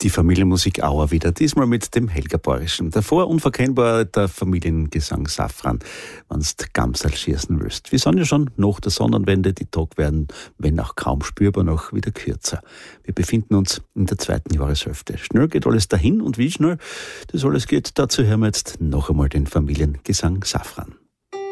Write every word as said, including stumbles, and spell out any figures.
Die Familienmusik Auer wieder, diesmal mit dem Helga Borischen. Davor unverkennbar der Familiengesang Safran, wenn's Gamsal schießen willst. Wir sind ja schon nach der Sonnenwende, die Tage werden, wenn auch kaum spürbar, noch wieder kürzer. Wir befinden uns in der zweiten Jahreshälfte. Schnell geht alles dahin und wie schnell das alles geht, dazu hören wir jetzt noch einmal den Familiengesang Safran.